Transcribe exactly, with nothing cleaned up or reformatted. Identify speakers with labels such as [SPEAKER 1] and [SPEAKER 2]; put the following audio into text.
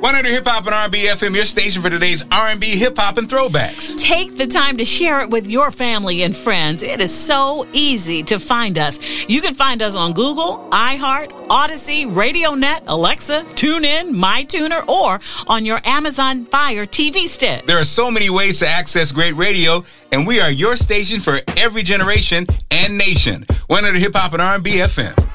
[SPEAKER 1] one hundred Hip Hop and R and B F M, your station for today's R and B, hip hop, and throwbacks.
[SPEAKER 2] Take the time to share it with your family and friends. It is so easy to find us. You can find us on Google, iHeart, Odyssey, RadioNet, Alexa, TuneIn, MyTuner, or on your Amazon Fire T V stick.
[SPEAKER 1] There are so many ways to access great radio, and we are your station for every generation and nation. one hundred Hip Hop and R and B F M.